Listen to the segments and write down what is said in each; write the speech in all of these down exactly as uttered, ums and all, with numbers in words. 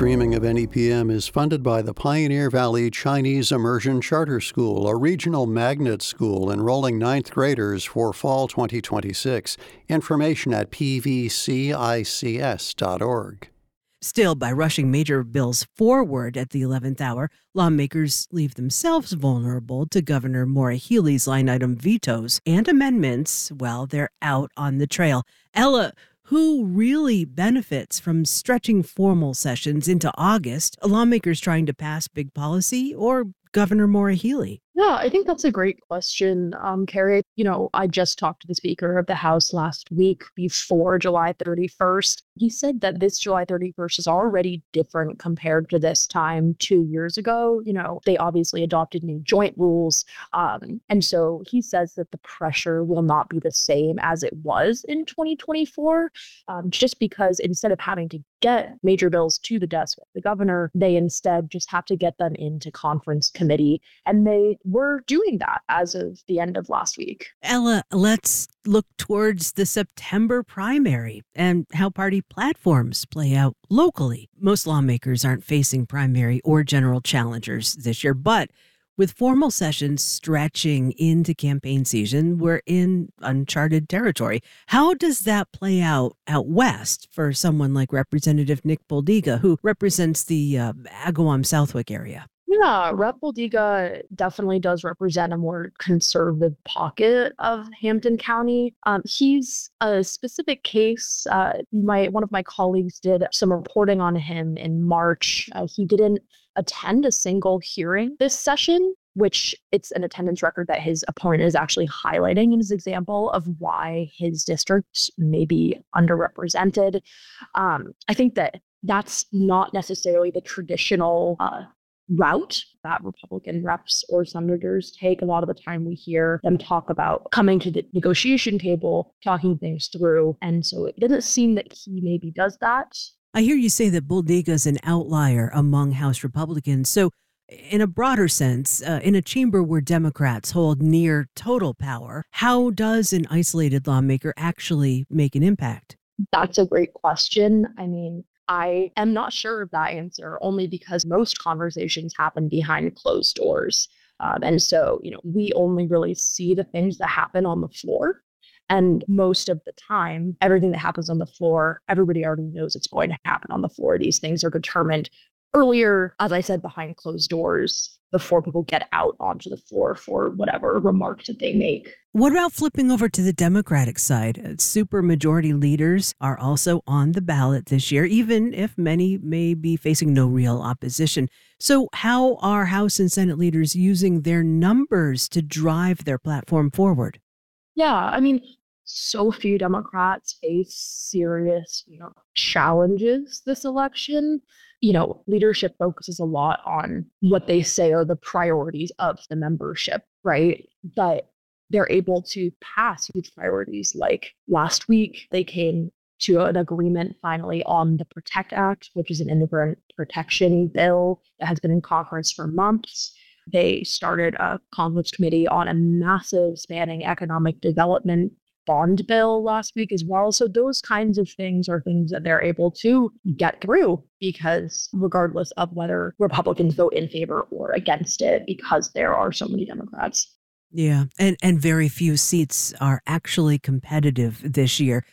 Streaming of N E P M is funded by the Pioneer Valley Chinese Immersion Charter School, a regional magnet school enrolling ninth graders for fall twenty twenty-six. Information at p v c i c s dot org. Still, by rushing major bills forward at the eleventh hour, lawmakers leave themselves vulnerable to Governor Maura Healey's line-item vetoes and amendments while they're out on the trail. Ella, who really benefits from stretching formal sessions into August? Lawmakers trying to pass big policy or Governor Maura Healey? Yeah, I think that's a great question, um, Carrie. You know, I just talked to the Speaker of the House last week before July thirty-first. He said that this July thirty-first is already different compared to this time two years ago. You know, they obviously adopted new joint rules. Um, and so he says that the pressure will not be the same as it was in twenty twenty-four, um, just because instead of having to get major bills to the desk of the governor, they instead just have to get them into conference committee. And they were doing that as of the end of last week. Ella, let's look towards the September primary and how party platforms play out locally. Most lawmakers aren't facing primary or general challengers this year, but with formal sessions stretching into campaign season, we're in uncharted territory. How does that play out out west for someone like Representative Nick Boldiga, who represents the uh, Agawam Southwick area? Yeah, Rep Boldiga definitely does represent a more conservative pocket of Hampden County. Um, he's a specific case. Uh, my one of my colleagues did some reporting on him in March. Uh, he didn't attend a single hearing this session, which it's an attendance record that his opponent is actually highlighting in his example of why his district may be underrepresented. Um, I think that that's not necessarily the traditional uh, route that Republican reps or senators take. A lot of the time we hear them talk about coming to the negotiation table, talking things through. And so it doesn't seem that he maybe does that. I hear you say that Boldiga is an outlier among House Republicans. So in a broader sense, uh, in a chamber where Democrats hold near total power, how does an isolated lawmaker actually make an impact? That's a great question. I mean, I am not sure of that answer, only because most conversations happen behind closed doors. Um, and so, you know, we only really see the things that happen on the floor. And most of the time, everything that happens on the floor, everybody already knows it's going to happen on the floor. These things are determined earlier, as I said, behind closed doors, before people get out onto the floor for whatever remarks that they make. What about flipping over to the Democratic side? Supermajority leaders are also on the ballot this year, even if many may be facing no real opposition. So how are House and Senate leaders using their numbers to drive their platform forward? Yeah, I mean, so few Democrats face serious, you know, challenges this election. You know, leadership focuses a lot on what they say are the priorities of the membership, right? But they're able to pass huge priorities. Like last week, they came to an agreement finally on the PROTECT Act, which is an immigrant protection bill that has been in Congress for months. They started a conference committee on a massive spanning economic development bond bill last week as well. So those kinds of things are things that they're able to get through because regardless of whether Republicans vote in favor or against it, because there are so many Democrats. Yeah, and, and very few seats are actually competitive this year.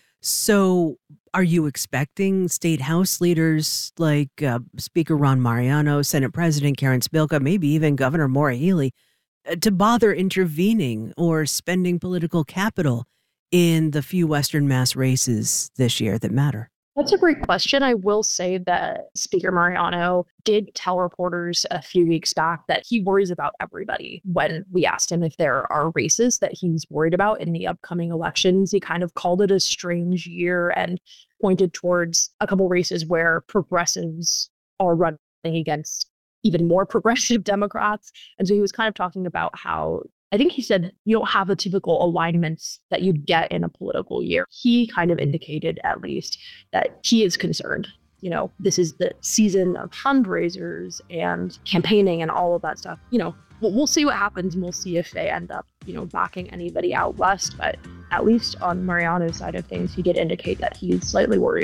So are you expecting state House leaders like uh, Speaker Ron Mariano, Senate President Karen Spilka, maybe even Governor Maura Healey, uh, to bother intervening or spending political capital in the few Western Mass races this year that matter? That's a great question. I will say that Speaker Mariano did tell reporters a few weeks back that he worries about everybody. When we asked him if there are races that he's worried about in the upcoming elections, he kind of called it a strange year and pointed towards a couple races where progressives are running against even more progressive Democrats. And so he was kind of talking about how I think he said you don't have the typical alignments that you'd get in a political year. He kind of indicated, at least, that he is concerned. You know, this is the season of fundraisers and campaigning and all of that stuff. You know, we'll, we'll see what happens and we'll see if they end up, you know, backing anybody out west. But at least on Mariano's side of things, he did indicate that he's slightly worried.